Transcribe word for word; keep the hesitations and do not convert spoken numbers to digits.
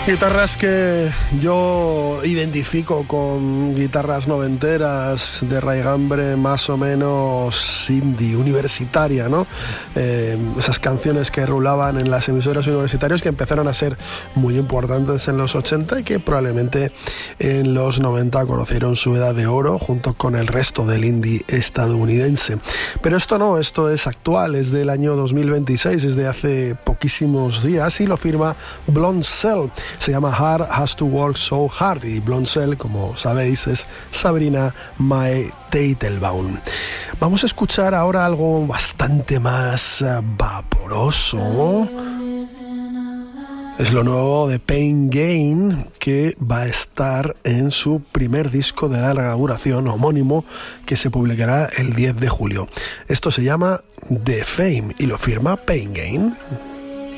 Guitarras que yo identifico con guitarras noventeras de raigambre más o menos indie, universitaria, ¿no? Eh, esas canciones que rulaban en las emisoras universitarias que empezaron a ser muy importantes en los ochenta y que probablemente en los noventa conocieron su edad de oro junto con el resto del indie estadounidense. Pero esto no, esto es actual, es del año dos mil veintiséis, es de hace poquísimos días y lo firma Blonde Cell. Se llama Hard Has to Work So Hard y Blonde Cell, como sabéis, es Sabrina Mae Teitelbaum. Vamos a escuchar ahora algo bastante más uh, vaporoso. Es lo nuevo de Pain Gain, que va a estar en su primer disco de larga duración homónimo que se publicará el diez de julio. Esto se llama The Fame y lo firma Pain Gain.